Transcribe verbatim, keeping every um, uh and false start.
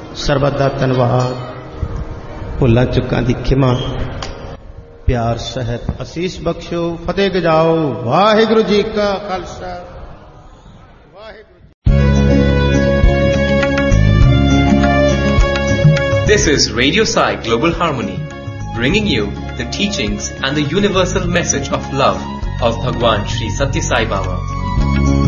ਸਰਬੱਤ ਦਾ ਧੰਨਵਾਦ, ਭੁੱਲਾਂ ਚੁੱਕਾਂ ਦੀ ਖਿਮਾ, ਪਿਆਰ ਸਹਿਤ ਅਸੀਸ ਬਖਸ਼ੋ, ਫਤਿਹ ਗਜਾਓ। ਵਾਹਿਗੁਰੂ ਜੀ ਕਾ Khalsa, Waheguru ji. This is Radio Sai Global Harmony, bringing you the teachings and the universal message of love of Bhagwan Sri Satya Sai Baba.